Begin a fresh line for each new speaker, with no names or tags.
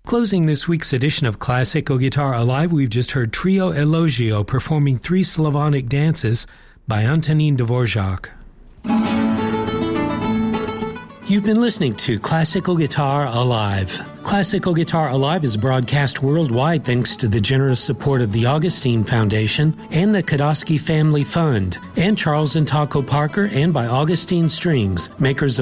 Closing this week's edition of Classical Guitar Alive, we've just heard Trio Elogio performing 3 Slavonic dances by Antonin Dvorak. You've been listening to Classical Guitar Alive. Classical Guitar Alive is broadcast worldwide thanks to the generous support of the Augustine Foundation and the Kodosky Family Fund, and Charles and Taco Parker, and by Augustine Strings, makers of